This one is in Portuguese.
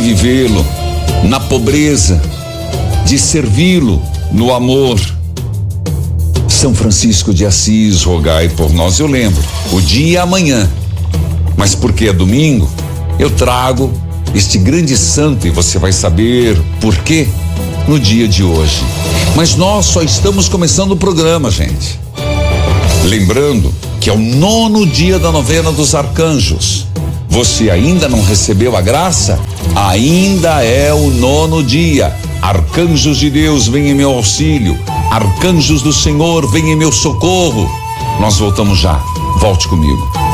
vivê-lo na pobreza, de servi-lo no amor. São Francisco de Assis, rogai por nós. Eu lembro, o dia é amanhã, mas porque é domingo, eu trago este grande santo e você vai saber por quê no dia de hoje. Mas nós só estamos começando o programa, gente. Lembrando que é o 9º dia da novena dos arcanjos. Você ainda não recebeu a graça? Ainda é o 9º dia. Arcanjos de Deus, vem em meu auxílio. Arcanjos do Senhor, vem em meu socorro. Nós voltamos já. Volte comigo.